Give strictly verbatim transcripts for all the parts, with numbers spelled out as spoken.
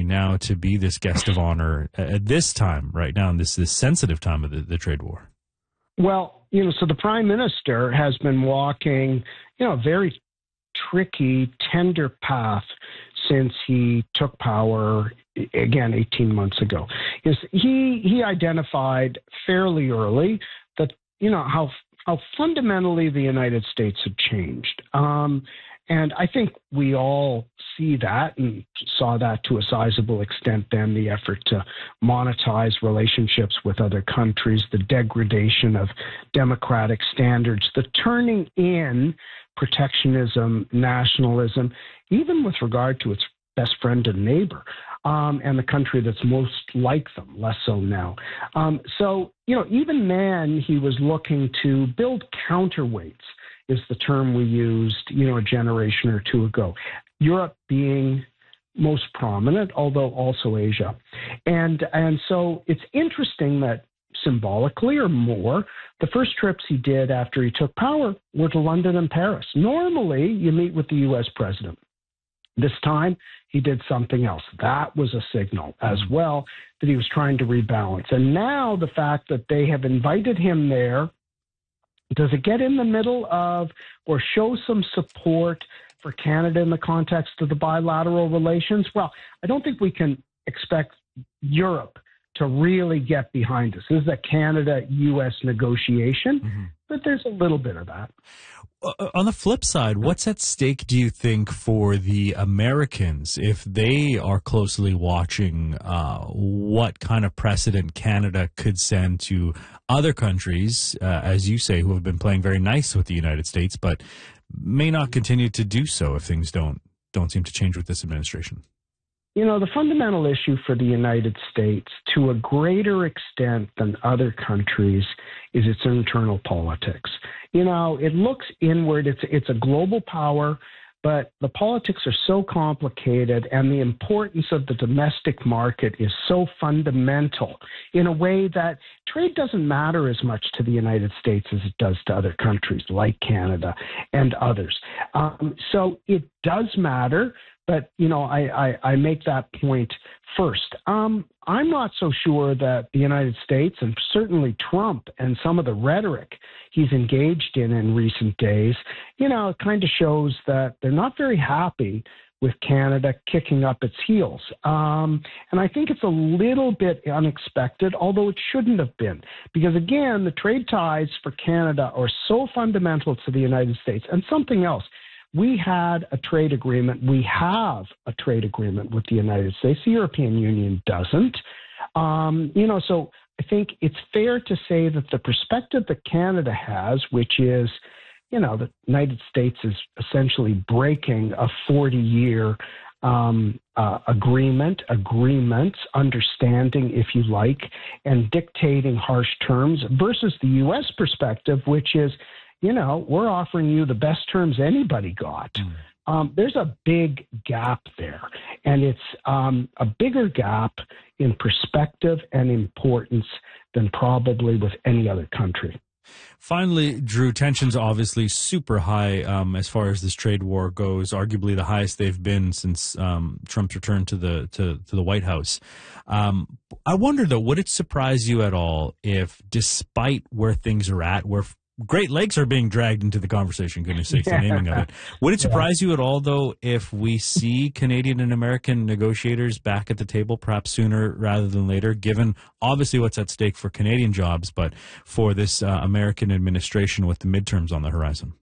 now to be this guest of honor at this time, right now, in this, this sensitive time of the, the trade war? Well, you know, so the prime minister has been walking, you know, a very tricky, tender path since he took power, again, eighteen months ago. Is he he identified fairly early that, you know, how how fundamentally the United States had changed. Um, and I think we all see that and saw that to a sizable extent then, the effort to monetize relationships with other countries, the degradation of democratic standards, the turning in protectionism, nationalism, even with regard to its best friend and neighbor, um, and the country that's most like them, less so now. Um, so, you know, even then he was looking to build counterweights, is the term we used, you know, a generation or two ago. Europe being most prominent, although also Asia. And, and so it's interesting that symbolically or more, the first trips he did after he took power were to London and Paris. Normally, you meet with the U S president. This time, he did something else. That was a signal as well that he was trying to rebalance. And now the fact that they have invited him there, does it get in the middle of or show some support for Canada in the context of the bilateral relations? Well, I don't think we can expect Europe to really get behind this. This is a Canada-U S negotiation, mm-hmm. but there's a little bit of that. Uh, on the flip side, what's at stake, do you think, for the Americans if they are closely watching uh, what kind of precedent Canada could send to other countries, uh, as you say, who have been playing very nice with the United States, but may not continue to do so if things don't don't seem to change with this administration? You know, the fundamental issue for the United States, to a greater extent than other countries, is its internal politics. You know, it looks inward. It's it's a global power, but the politics are so complicated, and the importance of the domestic market is so fundamental in a way that trade doesn't matter as much to the United States as it does to other countries like Canada and others. Um, so it does matter. But, you know, I, I, I make that point first. Um, I'm not so sure that the United States, and certainly Trump and some of the rhetoric he's engaged in in recent days, you know, kind of shows that they're not very happy with Canada kicking up its heels. Um, and I think it's a little bit unexpected, although it shouldn't have been. Because, again, the trade ties for Canada are so fundamental to the United States. And something else. We had a trade agreement. We have a trade agreement with the United States. The European Union doesn't. Um, you know, so I think it's fair to say that the perspective that Canada has, which is, you know, the United States is essentially breaking a forty-year um, uh, agreement, agreements, understanding, if you like, and dictating harsh terms versus the U S perspective, which is, you know, we're offering you the best terms anybody got. Mm. Um, there's a big gap there, and it's um, a bigger gap in perspective and importance than probably with any other country. Finally, Drew, tensions obviously super high um, as far as this trade war goes, arguably the highest they've been since um, Trump's return to the to, to the White House. Um, I wonder, though, would it surprise you at all if, despite where things are at, where Great Lakes are being dragged into the conversation, goodness sakes, the naming of it. Would it surprise you at all, though, if we see Canadian and American negotiators back at the table perhaps sooner rather than later, given obviously what's at stake for Canadian jobs, but for this uh, American administration with the midterms on the horizon?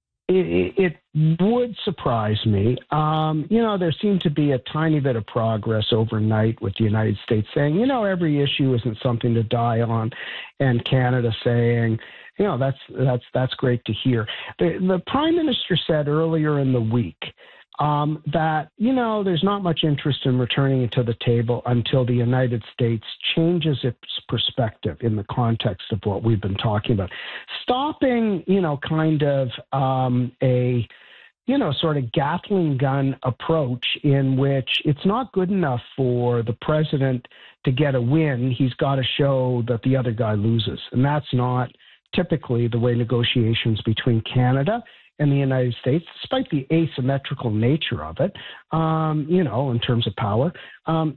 It, it would surprise me. Um, you know, there seemed to be a tiny bit of progress overnight with the United States saying, you know, every issue isn't something to die on, and Canada saying, you know, that's that's that's great to hear. The, the Prime Minister said earlier in the week um, that, you know, there's not much interest in returning it to the table until the United States changes its perspective in the context of what we've been talking about. Stopping, you know, kind of um, a, you know, sort of Gatling gun approach in which it's not good enough for the president to get a win. He's got to show that the other guy loses. And that's not typically the way negotiations between Canada and the United States, despite the asymmetrical nature of it, um, you know, in terms of power, um,